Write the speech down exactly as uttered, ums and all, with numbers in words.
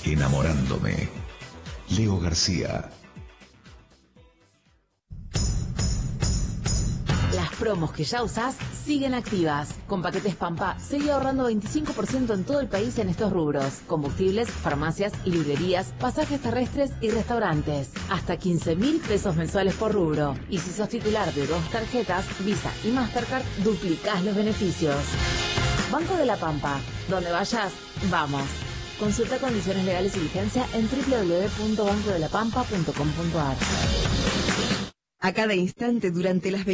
Enamorándome. Leo García. Las promos que ya usás siguen activas. Con paquetes Pampa, seguí ahorrando veinticinco por ciento en todo el país en estos rubros: combustibles, farmacias, librerías, pasajes terrestres y restaurantes. Hasta quince mil pesos mensuales por rubro. Y si sos titular de dos tarjetas, Visa y Mastercard, duplicás los beneficios. Banco de la Pampa. Donde vayas, vamos. Consulta condiciones legales y vigencia en doble u doble u doble u punto banco de la pampa punto com punto a r. A cada instante durante las